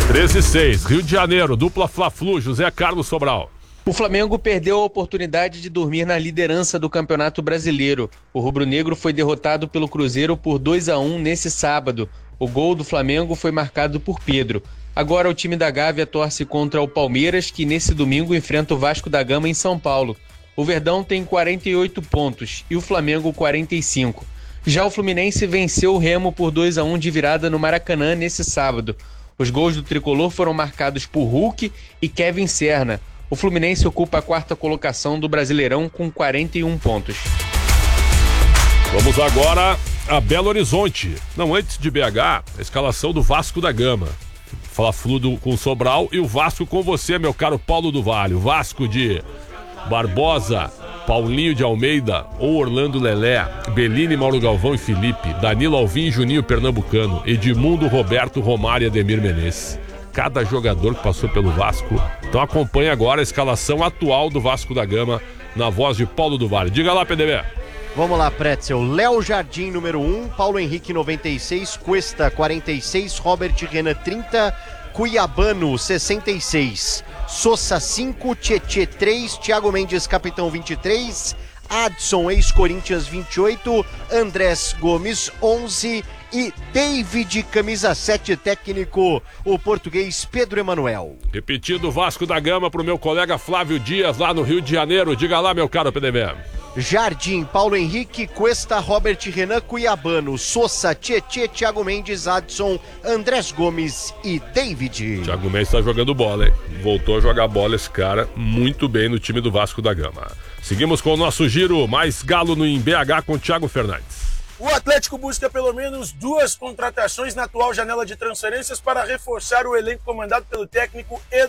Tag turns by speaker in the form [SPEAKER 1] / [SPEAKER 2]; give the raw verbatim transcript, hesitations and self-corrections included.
[SPEAKER 1] treze e seis, Rio de Janeiro, dupla Fla-Flu, José Carlos Sobral.
[SPEAKER 2] O Flamengo perdeu a oportunidade de dormir na liderança do Campeonato Brasileiro. O rubro-negro foi derrotado pelo Cruzeiro por dois a um nesse sábado. O gol do Flamengo foi marcado por Pedro. Agora o time da Gávea torce contra o Palmeiras, que nesse domingo enfrenta o Vasco da Gama em São Paulo. O Verdão tem quarenta e oito pontos e o Flamengo quarenta e cinco. Já o Fluminense venceu o Remo por dois a um de virada no Maracanã nesse sábado. Os gols do tricolor foram marcados por Hulk e Kevin Serna. O Fluminense ocupa a quarta colocação do Brasileirão com quarenta e um pontos.
[SPEAKER 1] Vamos agora a Belo Horizonte. Não, antes de B H, a escalação do Vasco da Gama. Fla-Flu com Sobral e o Vasco com você, meu caro Paulo do Vale. O Vasco de Barbosa, Paulinho de Almeida ou Orlando Lelé, Bellini, Mauro Galvão e Felipe, Danilo Alvim e Juninho Pernambucano, Edmundo, Roberto, Romário e Ademir Menezes. Cada jogador que passou pelo Vasco. Então acompanhe agora a escalação atual do Vasco da Gama na voz de Paulo do Vale. Diga lá, P D B.
[SPEAKER 3] Vamos lá, Pretzel. Léo Jardim, número um, Paulo Henrique, noventa e seis, Cuesta, quarenta e seis, Robert Renan, trinta, Cuiabano, sessenta e seis, Sosa, cinco, Tietê, três, Thiago Mendes, capitão, vinte e três, Adson, ex-Corinthians, vinte e oito, Andrés Gomes, onze e David, camisa sete, técnico, o português Pedro Emanuel.
[SPEAKER 1] Repetido, Vasco da Gama pro meu colega Flávio Dias, lá no Rio de Janeiro. Diga lá, meu caro P D B.
[SPEAKER 3] Jardim, Paulo Henrique, Cuesta, Robert Renan, Cuiabano, Sosa, Tietê, Thiago Mendes, Adson, Andrés Gomes e David.
[SPEAKER 1] Thiago Mendes tá jogando bola, hein? Voltou a jogar bola esse cara muito bem no time do Vasco da Gama. Seguimos com o nosso giro, mais galo no em B H com o Thiago Fernandes.
[SPEAKER 4] O Atlético busca pelo menos duas contratações na atual janela de transferências para reforçar o elenco comandado pelo técnico